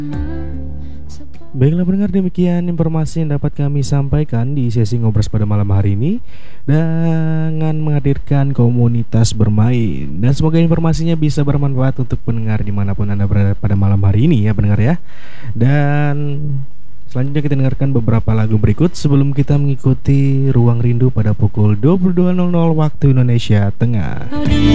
Baiklah pendengar, demikian informasi yang dapat kami sampaikan di sesi ngobras pada malam hari ini dengan menghadirkan komunitas bermain. Dan semoga informasinya bisa bermanfaat untuk pendengar dimanapun Anda berada pada malam hari ini ya pendengar ya. Dan selanjutnya kita dengarkan beberapa lagu berikut sebelum kita mengikuti Ruang Rindu pada pukul 22.00 waktu Indonesia Tengah.